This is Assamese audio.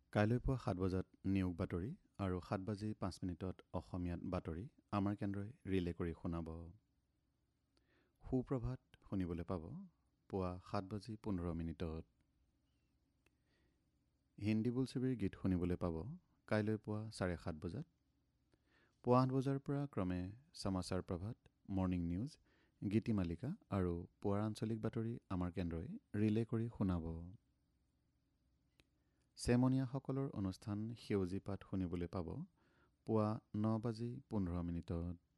কাইলৈ পুৱা 7 বজাত নিয়োগ বাতৰি আৰু 7:05 অসমীয়াত বাতৰি আমাৰ কেন্দ্ৰই ৰিলে কৰি শুনাব। সুপ্ৰভাত শুনিবলৈ পাব পুৱা 7:15। হিন্দী বোলছবিৰ গীত শুনিবলৈ পাব কাইলৈ পুৱা 7:30 বজাত। পুৱা 8 বজাৰ পৰা ক্ৰমে সমাচাৰ প্ৰভাত, মৰ্ণিং নিউজ, গীতিমালিকা আৰু পুৱাৰ আঞ্চলিক বাতৰি আমাৰ কেন্দ্ৰই ৰিলে কৰি শুনাব। চেমনীয়াসকলৰ অনুষ্ঠান সেউজী পাত শুনিবলৈ পাব পুৱা 9:15।